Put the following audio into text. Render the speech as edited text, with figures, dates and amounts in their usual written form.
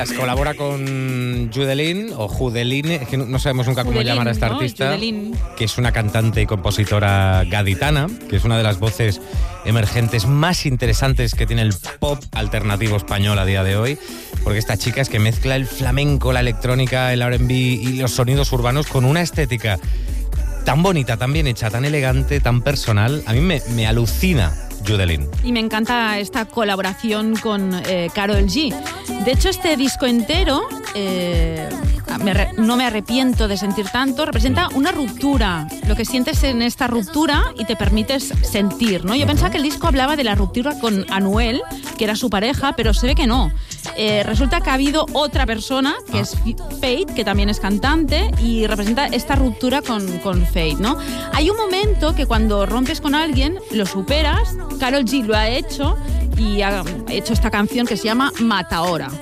Colabora con Judelín o Judelín, es que no sabemos nunca cómo llamar a esta artista, Judelín. Que es una cantante y compositora gaditana, que es una de las voces emergentes más interesantes que tiene el pop alternativo español a día de hoy, porque esta chica es que mezcla el flamenco, la electrónica, el R&B y los sonidos urbanos con una estética tan bonita, tan bien hecha, tan elegante, tan personal. A mí me alucina Judelín. Y me encanta esta colaboración con Karol G. De hecho, este disco entero, no me arrepiento de sentir tanto, representa una ruptura, lo que sientes en esta ruptura y te permites sentir, ¿no? Yo pensaba que el disco hablaba de la ruptura con Anuel, que era su pareja, pero se ve que no. Resulta que ha habido otra persona, que es Fate, que también es cantante, y representa esta ruptura con Fate, ¿no? Hay un momento que cuando rompes con alguien, lo superas. Karol G lo ha hecho y ha hecho esta canción que se llama Mata Ahora.